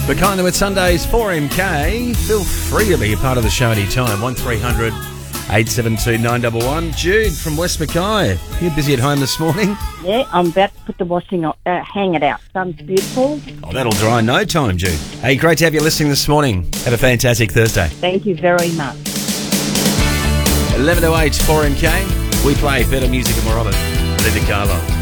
Mackay with Sundays 4MK. Feel free to be a part of the show anytime. 1300 872 911. Jude from West Mackay. You busy at home this morning? Yeah, I'm about to put the washing on, hang it out. Sun's beautiful. Oh, that'll dry in no time, Jude. Hey, great to have you listening this morning. Have a fantastic Thursday. Thank you very much. 11 to 8, 4MK. We play better music and more of it. Linda Carlo.